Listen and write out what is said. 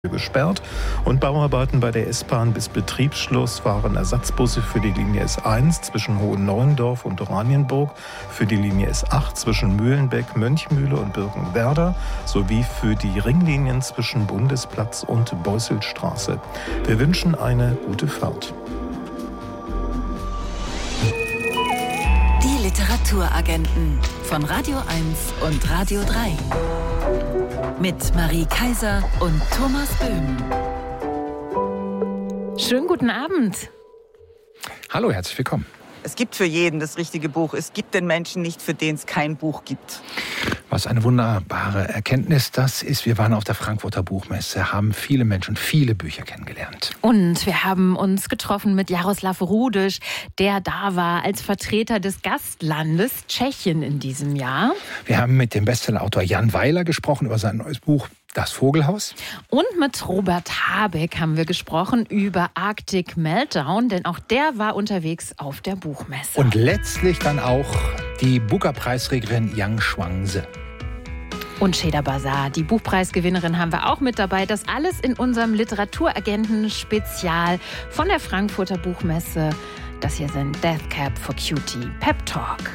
gesperrt und Bauarbeiten bei der S-Bahn bis Betriebsschluss waren Ersatzbusse für die Linie S1 zwischen Hohenneuendorf und Oranienburg, für die Linie S8 zwischen Mühlenbeck, Mönchmühle und Birkenwerder sowie für die Ringlinien zwischen Bundesplatz und Beusselstraße. Wir wünschen eine gute Fahrt. Die Literaturagenten von Radio 1 und Radio 3. Mit Marie Kaiser und Thomas Böhm. Schönen guten Abend. Hallo, herzlich willkommen. Es gibt für jeden das richtige Buch. Es gibt den Menschen nicht, für den es kein Buch gibt. Was eine wunderbare Erkenntnis das ist. Wir waren auf der Frankfurter Buchmesse, haben viele Menschen, viele Bücher kennengelernt. Und wir haben uns getroffen mit Jaroslav Rudisch, der da war als Vertreter des Gastlandes Tschechien in diesem Jahr. Wir haben mit dem Bestsellerautor Jan Weiler gesprochen über sein neues Buch Das Vogelhaus. Und mit Robert Habeck haben wir gesprochen über Arctic Meltdown, denn auch der war unterwegs auf der Buchmesse. Und letztlich dann auch die Booker-Preisträgerin Yang Shuangzi. Und Sheda Bazar, die Buchpreisgewinnerin, haben wir auch mit dabei. Das alles in unserem Literaturagenten-Spezial von der Frankfurter Buchmesse. Das hier sind Death Cab for Cutie Pep Talk.